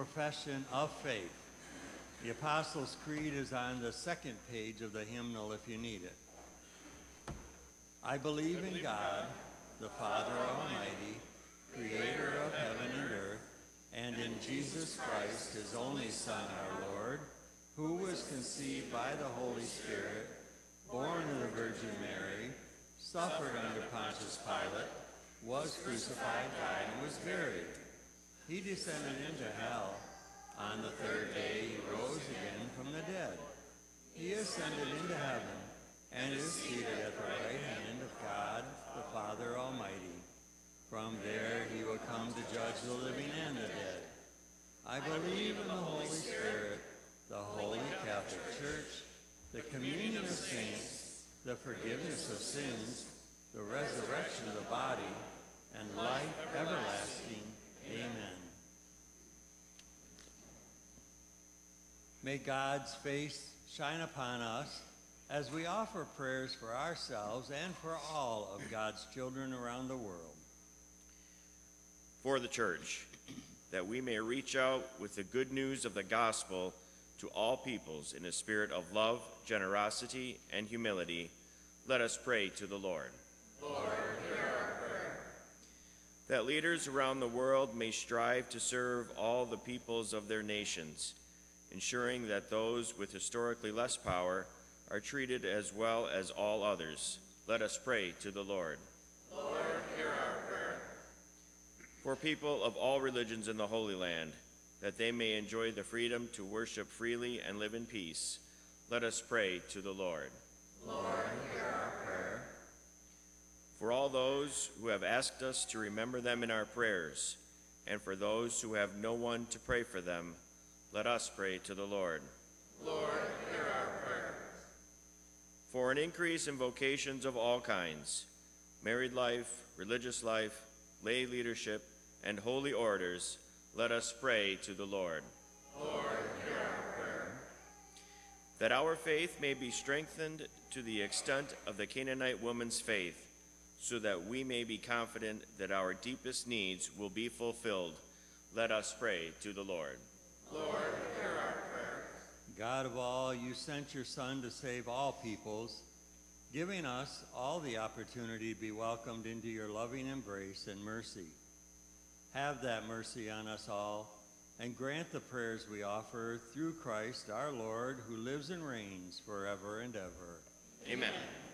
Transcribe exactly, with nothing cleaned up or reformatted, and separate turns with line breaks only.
profession of faith. The Apostles' Creed is on the second page of the hymnal if you need it. I believe in God, the Father Almighty, creator of heaven and earth, and in Jesus Christ, his only Son, our Lord, who was conceived by the Holy Spirit, born of the Virgin Mary, suffered under Pontius Pilate, was crucified, died, and was buried. He descended into hell. On the third day he rose again from the dead. He ascended into heaven and is seated at the right hand of God, the Father Almighty. From there he will come to judge the living and the dead. I believe in the Holy Spirit, the Holy Catholic Church, the communion of saints, the forgiveness of sins, the resurrection of the body, and life everlasting. Amen. May God's face shine upon us as we offer prayers for ourselves and for all of God's children around the world.
For the church, that we may reach out with the good news of the gospel to all peoples in a spirit of love, generosity, and humility, let us pray to the Lord.
Lord, hear our prayer.
That leaders around the world may strive to serve all the peoples of their nations, ensuring that those with historically less power are treated as well as all others. Let us pray to the Lord.
Lord, hear our prayer.
For people of all religions in the Holy Land, that they may enjoy the freedom to worship freely and live in peace, let us pray to the Lord.
Lord, hear our prayer.
For all those who have asked us to remember them in our prayers, and for those who have no one to pray for them, let us pray to the Lord.
Lord, hear our prayer.
For an increase in vocations of all kinds, married life, religious life, lay leadership, and holy orders, let us pray to the Lord.
Lord, hear our prayer.
That our faith may be strengthened to the extent of the Canaanite woman's faith, so that we may be confident that our deepest needs will be fulfilled, let us pray to the Lord.
Lord, hear our prayer.
God of all, you sent your Son to save all peoples, giving us all the opportunity to be welcomed into your loving embrace and mercy. Have that mercy on us all, and grant the prayers we offer through Christ our Lord, who lives and reigns forever and ever.
Amen.